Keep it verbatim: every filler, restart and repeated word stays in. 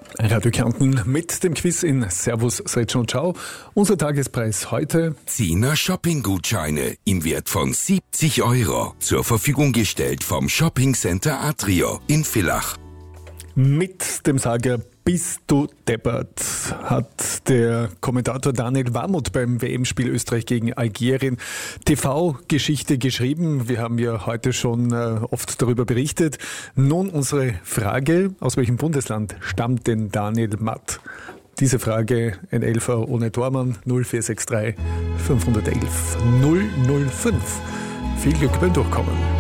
Radio Kärnten mit dem Quiz in Servus, Sretchen und Ciao. Unser Tagespreis heute: Zehner Shopping-Gutscheine im Wert von siebzig Euro. Zur Verfügung gestellt vom Shopping Center Atrio in Villach. Mit dem Sager Bist du deppert hat der Kommentator Daniel Warmuth beim W M-Spiel Österreich gegen Algerien T V-Geschichte geschrieben. Wir haben ja heute schon äh, oft darüber berichtet. Nun unsere Frage: Aus welchem Bundesland stammt denn Daniel Matt? Diese Frage, ein Elfer ohne Tormann, null vier sechs drei fünf eins eins null null fünf. Viel Glück beim Durchkommen.